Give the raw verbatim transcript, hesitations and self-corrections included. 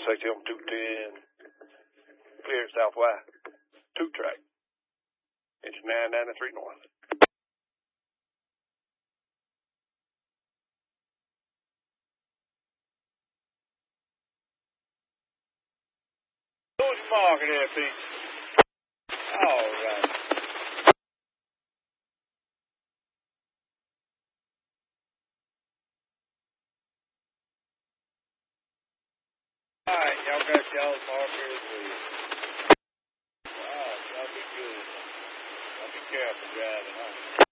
H M two ten, clear southwest, two track, engine nine ninety-three north. Who's marking there, Pete? All right. All right, y'all got y'all's markers. All right, y'all be good. Y'all be careful driving, huh?